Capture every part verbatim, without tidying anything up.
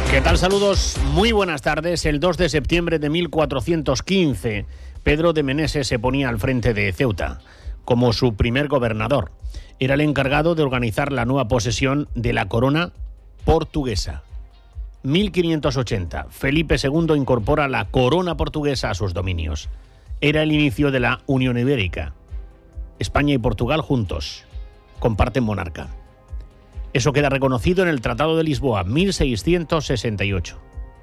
¿Qué tal? Saludos, muy buenas tardes. El dos de septiembre de mil cuatrocientos quince, Pedro de Meneses se ponía al frente de Ceuta como su primer gobernador. Era el encargado de organizar la nueva posesión de la corona portuguesa. mil quinientos ochenta, Felipe segundo incorpora la corona portuguesa a sus dominios. Era el inicio de la Unión Ibérica. España y Portugal juntos comparten monarca. Eso queda reconocido en el Tratado de Lisboa, mil seiscientos sesenta y ocho.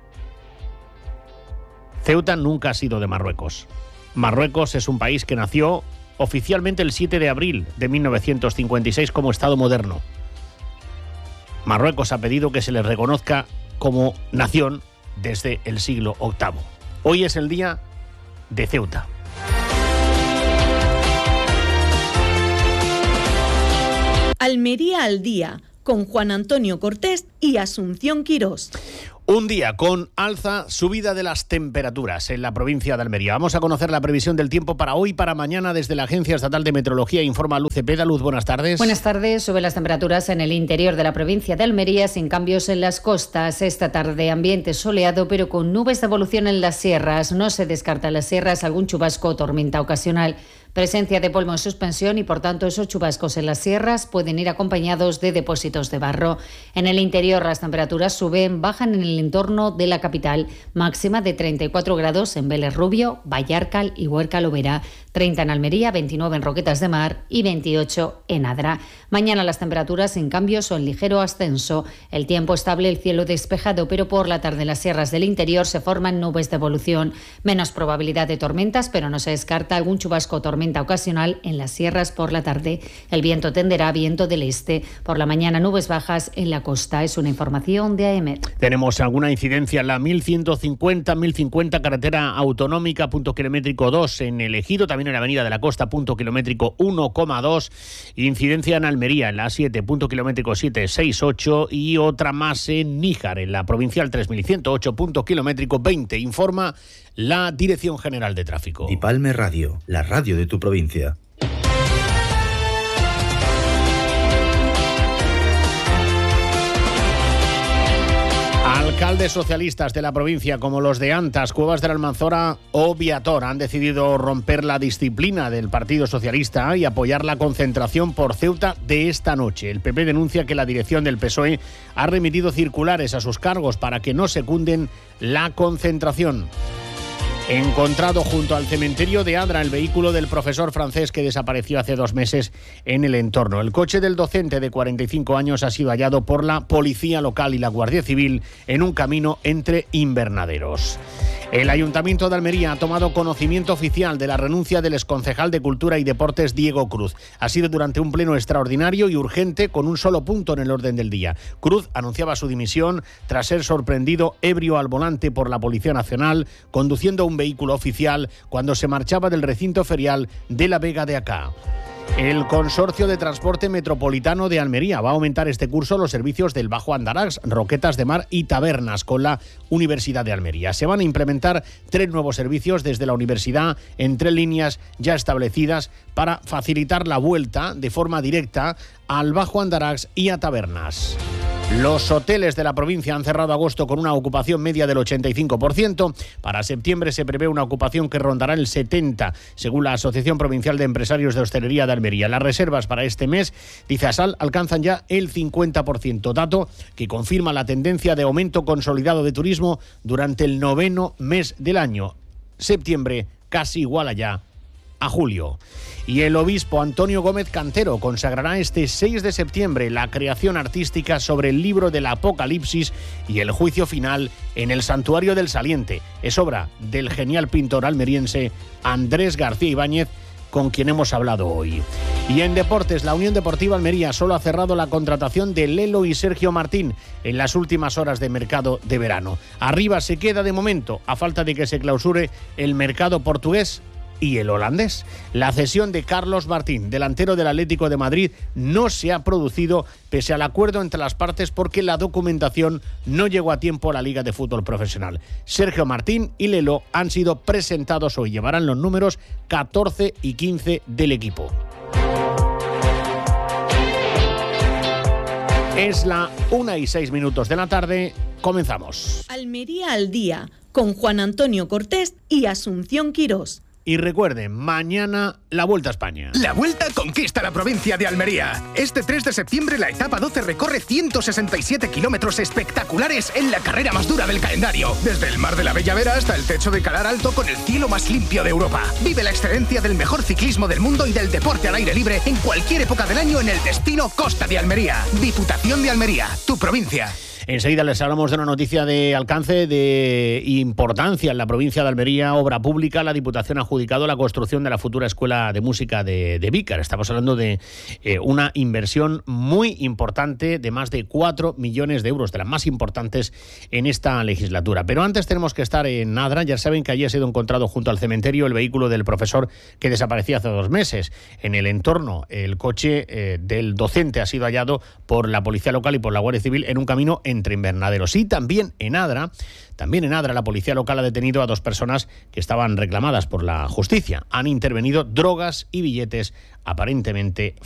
Ceuta nunca ha sido de Marruecos. Marruecos es un país que nació oficialmente el siete de abril de mil novecientos cincuenta y seis como Estado moderno. Marruecos ha pedido que se les reconozca como nación desde el siglo octavo. Hoy es el día de Ceuta. Almería al día, con Juan Antonio Cortés y Asunción Quirós. Un día con alza, subida de las temperaturas en la provincia de Almería. Vamos a conocer la previsión del tiempo para hoy y para mañana desde la Agencia Estatal de Meteorología. Informa Luz Cepeda. Luz, buenas tardes. Buenas tardes. Suben las temperaturas en el interior de la provincia de Almería sin cambios en las costas. Esta tarde ambiente soleado pero con nubes de evolución en las sierras. No se descarta en las sierras algún chubasco o tormenta ocasional. Presencia de polvo en suspensión y por tanto esos chubascos en las sierras pueden ir acompañados de depósitos de barro. En el interior las temperaturas suben, bajan en el entorno de la capital, máxima de treinta y cuatro grados en Vélez Rubio, Vallarcal y Huerca Lovera, treinta en Almería, veintinueve en Roquetas de Mar y veintiocho en Adra. Mañana las temperaturas sin cambios o en ligero ascenso. El tiempo estable, el cielo despejado, pero por la tarde en las sierras del interior se forman nubes de evolución. Menos probabilidad de tormentas, pero no se descarta algún chubasco o tormenta ocasional en las sierras por la tarde. El viento tenderá a viento del este. Por la mañana nubes bajas en la costa. Es una información de A E M E T. Tenemos alguna incidencia en la mil ciento cincuenta, mil cincuenta carretera autonómica, punto kilométrico dos en el Ejido, también en la avenida de la Costa, punto kilométrico uno coma dos. Incidencia en Almería, en la siete, punto kilométrico siete seis ocho, y otra más en Níjar, en la provincial tres mil ciento ocho, punto kilométrico veinte. Informa la Dirección General de Tráfico. Dipalme Radio, la radio de tu provincia. Alcaldes socialistas de la provincia, como los de Antas, Cuevas de la Almanzora o Viator, han decidido romper la disciplina del Partido Socialista y apoyar la concentración por Ceuta de esta noche. El P P denuncia que la dirección del P S O E ha remitido circulares a sus cargos para que no secunden la concentración. Encontrado junto al cementerio de Adra el vehículo del profesor francés que desapareció hace dos meses en el entorno. El coche del docente de cuarenta y cinco años ha sido hallado por la policía local y la Guardia Civil en un camino entre invernaderos. El Ayuntamiento de Almería ha tomado conocimiento oficial de la renuncia del exconcejal de Cultura y Deportes Diego Cruz. Ha sido durante un pleno extraordinario y urgente con un solo punto en el orden del día. Cruz anunciaba su dimisión tras ser sorprendido ebrio al volante por la Policía Nacional conduciendo un vehículo oficial cuando se marchaba del recinto ferial de la Vega de Acá. El Consorcio de Transporte Metropolitano de Almería va a aumentar este curso los servicios del Bajo Andarax, Roquetas de Mar y Tabernas con la Universidad de Almería. Se van a implementar tres nuevos servicios desde la universidad en tres líneas ya establecidas para facilitar la vuelta de forma directa al Bajo Andarax y a Tabernas. Los hoteles de la provincia han cerrado agosto con una ocupación media del ochenta y cinco por ciento. Para septiembre se prevé una ocupación que rondará el setenta por ciento, según la Asociación Provincial de Empresarios de Hostelería de Almería. Las reservas para este mes, dice Asal, alcanzan ya el cincuenta por ciento, dato que confirma la tendencia de aumento consolidado de turismo durante el noveno mes del año. Septiembre casi iguala ya a julio. Y el obispo Antonio Gómez Cantero consagrará este seis de septiembre la creación artística sobre el libro del Apocalipsis y el juicio final en el Santuario del Saliente. Es obra del genial pintor almeriense Andrés García Ibáñez, con quien hemos hablado hoy. Y en deportes, la Unión Deportiva Almería solo ha cerrado la contratación de Lelo y Sergio Martín en las últimas horas de mercado de verano. Arriba se queda de momento, a falta de que se clausure el mercado portugués y el holandés. La cesión de Carlos Martín, delantero del Atlético de Madrid, no se ha producido pese al acuerdo entre las partes porque la documentación no llegó a tiempo a la Liga de Fútbol Profesional. Sergio Martín y Lelo han sido presentados hoy. Llevarán los números catorce y quince del equipo. Es la una y seis minutos de la tarde. Comenzamos. Almería al día, con Juan Antonio Cortés y Asunción Quirós. Y recuerden, mañana la Vuelta a España. La Vuelta conquista la provincia de Almería. Este tres de septiembre la etapa doce recorre ciento sesenta y siete kilómetros espectaculares en la carrera más dura del calendario. Desde el Mar de la Bella Vera hasta el techo de Calar Alto con el cielo más limpio de Europa. Vive la excelencia del mejor ciclismo del mundo y del deporte al aire libre en cualquier época del año en el destino Costa de Almería. Diputación de Almería, tu provincia. Enseguida les hablamos de una noticia de alcance, de importancia en la provincia de Almería, obra pública. La Diputación ha adjudicado la construcción de la futura Escuela de Música de, de Vícar. Estamos hablando de eh, una inversión muy importante de más de cuatro millones de euros, de las más importantes en esta legislatura. Pero antes tenemos que estar en Adra. Ya saben que allí ha sido encontrado junto al cementerio el vehículo del profesor que desaparecía hace dos meses. En el entorno, el coche eh, del docente ha sido hallado por la Policía Local y por la Guardia Civil en un camino en entre invernaderos. Y también en Adra, también en Adra, la policía local ha detenido a dos personas que estaban reclamadas por la justicia. Han intervenido drogas y billetes aparentemente